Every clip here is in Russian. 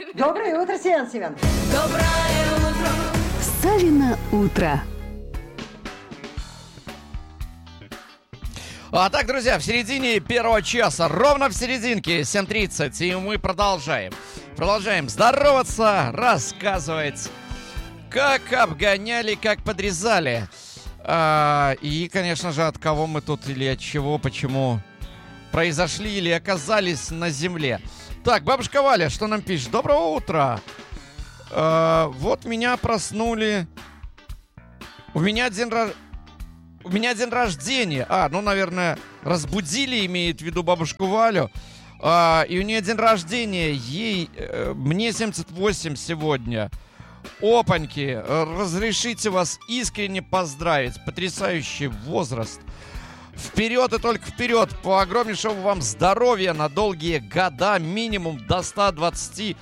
Доброе утро, Семен Семенович. Доброе утро. Савино утро. А так, друзья, в середине первого часа, ровно в серединке, 7:30, и мы продолжаем. Продолжаем здороваться, рассказывать, как обгоняли, как подрезали. И, конечно же, от кого мы тут или от чего, почему произошли или оказались на земле. Так, бабушка Валя, что нам пишет? Доброго утра. Вот меня проснули. У меня день рождения. Наверное, разбудили, имеет в виду бабушку Валю. И у нее день рождения. Мне 78 сегодня. Опаньки, разрешите вас искренне поздравить. Потрясающий возраст. Вперед и только вперед. По огромнейшему вам здоровья на долгие года. Минимум до 120.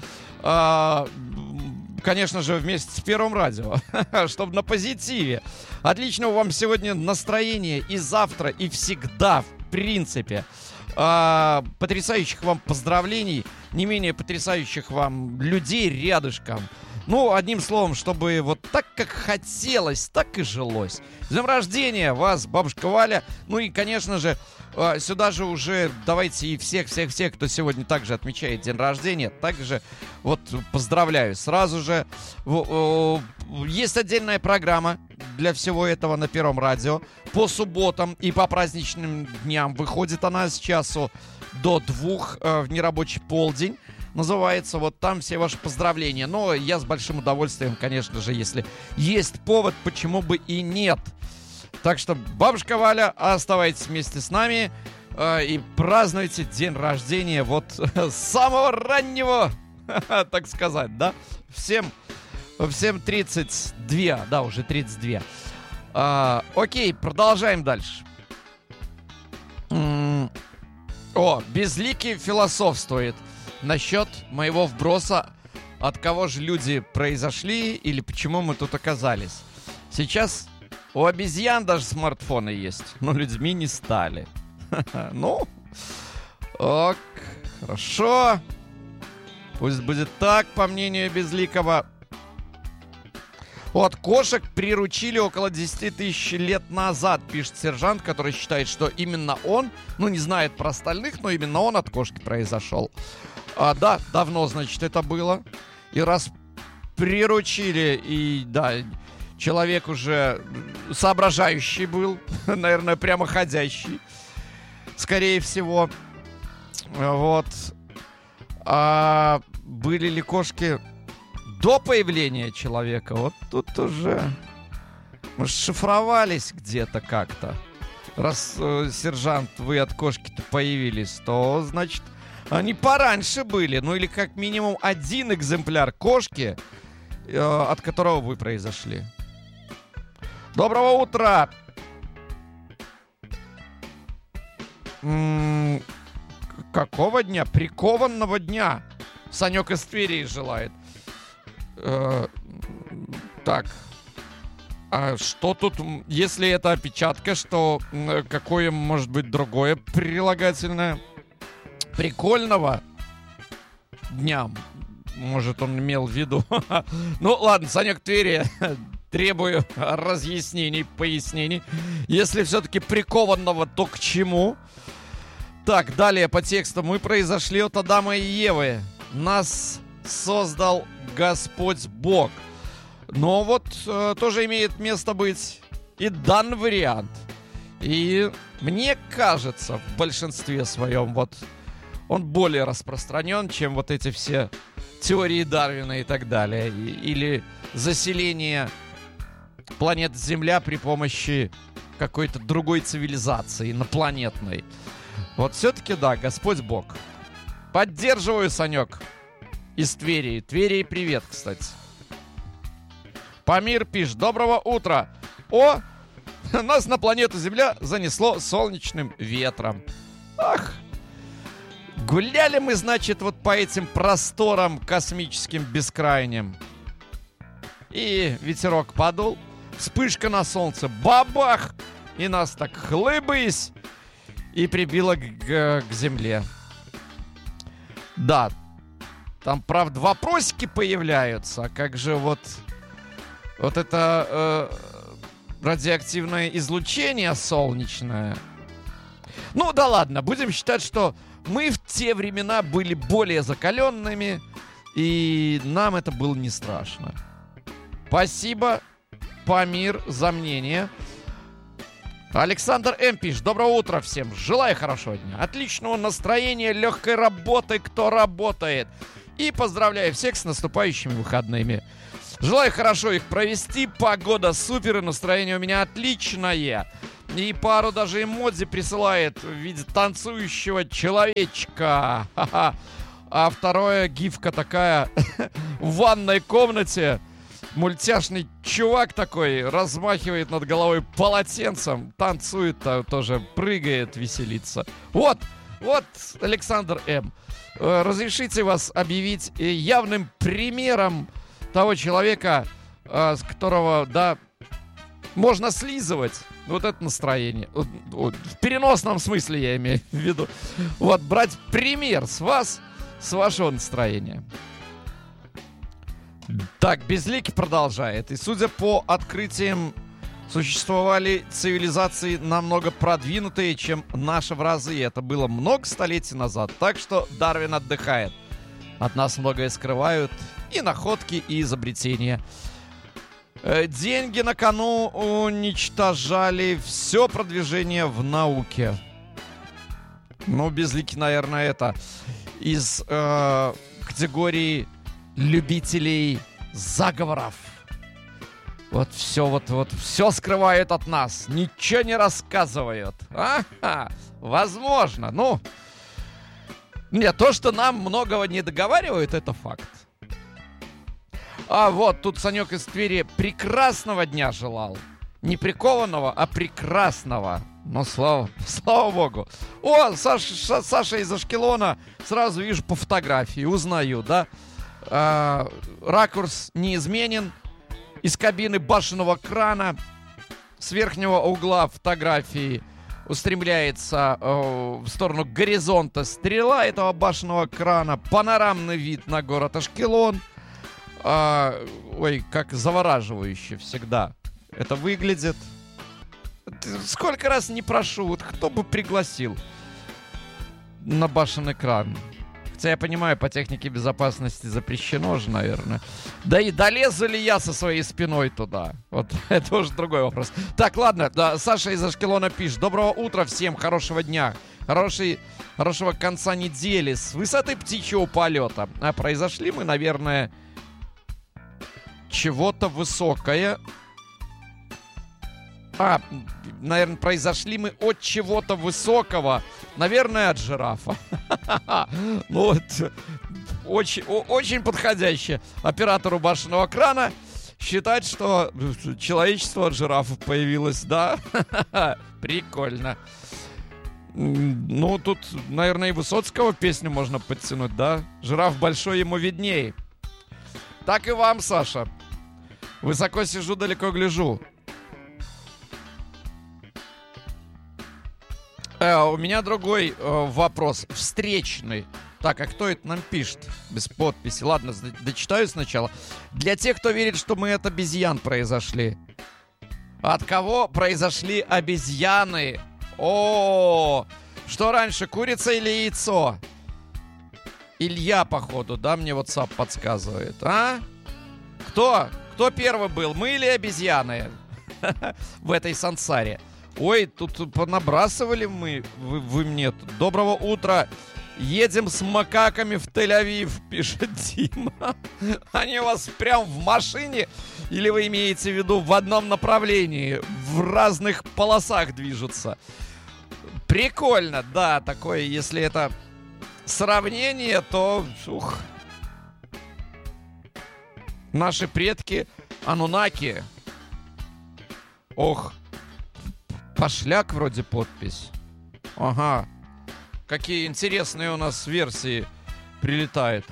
Конечно же, вместе с Первым радио. Чтобы на позитиве. Отличного вам сегодня настроения и завтра, и всегда, в принципе. Потрясающих вам поздравлений. Не менее потрясающих вам людей рядышком. Одним словом, чтобы вот так, как хотелось, так и жилось. С днем рождения вас, бабушка Валя. И, конечно же, сюда же уже давайте и всех, кто сегодня также отмечает день рождения, также вот поздравляю. Сразу же есть отдельная программа для всего этого на Первом радио. По субботам и по праздничным дням выходит она с часу до 2 в нерабочий полдень. Называется, вот там все ваши поздравления. Но я с большим удовольствием, конечно же, если есть повод, почему бы и нет. Так что, бабушка Валя, оставайтесь вместе с нами и празднуйте день рождения вот с самого раннего, так сказать, да? Всем 32, да, уже 32. Окей, продолжаем дальше. Безликий философствует насчет моего вброса, от кого же люди произошли или почему мы тут оказались. Сейчас у обезьян даже смартфоны есть, но людьми не стали. Хорошо. Пусть будет так, по мнению Безликого. Кошек приручили около 10 тысяч лет назад, пишет сержант, который считает, что именно он, не знает про остальных, но именно он от кошки произошел. Да, давно, значит, это было. И раз приручили, и да, человек уже соображающий был, наверное, прямоходящий, скорее всего. Вот. Были ли кошки до появления человека? Вот тут уже, может, шифровались где-то как-то. Раз, сержант, вы от кошки-то появились, то, значит, они пораньше были. Или как минимум один экземпляр кошки, от которого вы произошли. Доброго утра! Какого дня? Прикованного дня. Санек из Твери желает. Так. А что тут, если это опечатка, что какое может быть другое прилагательное? Прикольного дня, может, он имел в виду. Ладно, Санек Твери, требую разъяснений, пояснений. Если все-таки прикованного, то к чему? Так, далее по тексту. Мы произошли от Адама и Евы. Нас создал Господь Бог. Но тоже имеет место быть и данный вариант. И мне кажется, в большинстве своем, он более распространен, чем эти все теории Дарвина и так далее. Или заселение планеты Земля при помощи какой-то другой цивилизации, инопланетной. Все-таки, да, Господь Бог. Поддерживаю, Санек из Твери. Твери, привет, кстати. Памир пишет: доброго утра. Нас на планету Земля занесло солнечным ветром. Гуляли мы, значит, по этим просторам космическим бескрайним. И ветерок подул, вспышка на солнце, бабах! И нас так хлыбысь и прибило к земле. Да, Там, правда, вопросики появляются. А как же вот это радиоактивное излучение солнечное? Ну да ладно, будем считать, что мы в те времена были более закаленными, и нам это было не страшно. Спасибо, Памир, за мнение. Александр М. пишет: доброе утро всем. Желаю хорошего дня, отличного настроения, легкой работы, кто работает. И поздравляю всех с наступающими выходными. Желаю хорошо их провести. Погода супер, и настроение у меня отличное. И пару даже эмодзи присылает в виде танцующего человечка. Ха-ха. А второе гифка такая в ванной комнате. Мультяшный чувак такой размахивает над головой полотенцем, танцует, тоже прыгает, веселится. Вот, Александр М. Разрешите вас объявить явным примером того человека, с которого, да, можно слизывать вот это настроение. В переносном смысле я имею в виду. Вот, брать пример с вас, с вашего настроения. Так, Безликий продолжает. И судя по открытиям, существовали цивилизации намного продвинутые, чем наши в разы. И это было много столетий назад. Так что Дарвин отдыхает. От нас многое скрывают и находки, и изобретения. Деньги на кону уничтожали все продвижение в науке. Ну, Безликий, наверное, это из категории любителей заговоров. Вот все скрывают от нас, ничего не рассказывают. Ага, возможно. Ну, нет, то, что нам многого не договаривают, это факт. А вот тут Санек из Твери прекрасного дня желал. Не прикованного, а прекрасного. Ну, слава богу. О, Саша из Ашкелона. Сразу вижу по фотографии, узнаю, да? Ракурс неизменен. Из кабины башенного крана с верхнего угла фотографии устремляется в сторону горизонта стрела этого башенного крана. Панорамный вид на город Ашкелон. Ой, как завораживающе всегда это выглядит. Сколько раз не прошу, вот кто бы пригласил на башенный кран. Хотя я понимаю, по технике безопасности запрещено же, наверное. Да и долезу ли я со своей спиной туда? Вот это уже другой вопрос. Так, ладно, да, Саша из Ашкелона пишет: доброго утра всем, хорошего дня, хорошего конца недели с высоты птичьего полета. А произошли мы, наверное, чего-то высокое. Наверное, произошли мы от чего-то высокого. Наверное, от жирафа. Ну вот, очень подходяще оператору башенного крана считать, что человечество от жирафов появилось, да? Прикольно. Ну, тут, наверное, и Высоцкого песню можно подтянуть, да? Жираф большой, ему видней. Так и вам, Саша. Высоко сижу, далеко гляжу. У меня другой вопрос, встречный. Так, а кто это нам пишет? Без подписи. Ладно, дочитаю сначала. Для тех, кто верит, что мы от обезьян произошли. От кого произошли обезьяны? О, что раньше, курица или яйцо? Илья, походу, да, мне WhatsApp подсказывает. А? Кто первый был, мы или обезьяны? В этой сансаре. Ой, тут понабрасывали вы мне. Доброго утра. Едем с макаками в Тель-Авив, пишет Дима. Они у вас прям в машине? Или вы имеете в виду в одном направлении? В разных полосах движутся? Прикольно, да, такое, если это сравнение, то... Наши предки Анунаки. Ох. Пошляк вроде подпись. Ага. Какие интересные у нас версии прилетают.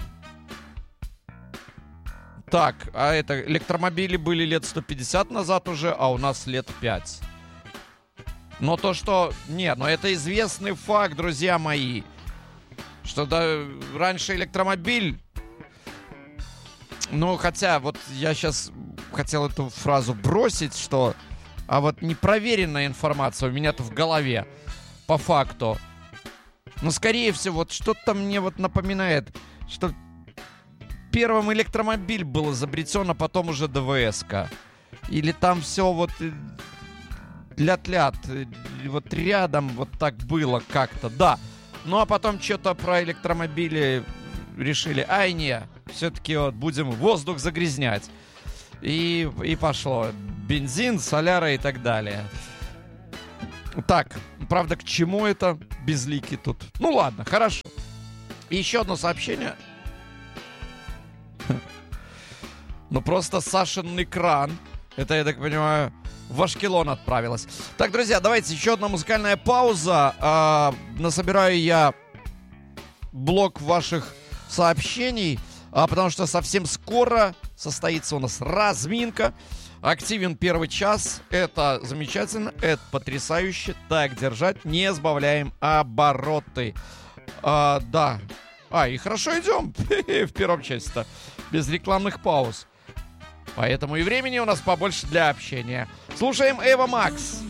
Так, а это электромобили были лет 150 назад уже, а у нас лет 5. Но то, что... Не, но это известный факт, друзья мои. Что да, раньше электромобиль Ну, хотя, вот я сейчас хотел эту фразу бросить, что... А вот непроверенная информация у меня-то в голове, по факту. Но, скорее всего, вот что-то мне вот напоминает, что первым электромобиль был изобретен, а потом уже ДВС-ка. Или там все вот ля-тлят, вот рядом вот так было как-то, да. Ну, а потом что-то про электромобили решили, ай, не, все-таки вот будем воздух загрязнять. И пошло. Бензин, соляра и так далее. Так, правда, к чему это? Безлики тут. Ну ладно, хорошо. И еще одно сообщение. Ну просто Сашин экран. Это, я так понимаю, в Ашкелон отправилась. Так, друзья, давайте еще одна музыкальная пауза. Насобираю я блок ваших сообщений, потому что совсем скоро состоится у нас разминка. Активен первый час. Это замечательно, это потрясающе. Так держать, не сбавляем обороты. Да. И хорошо идем в первом части-то. Без рекламных пауз. Поэтому и времени у нас побольше для общения. Слушаем Эва Макс.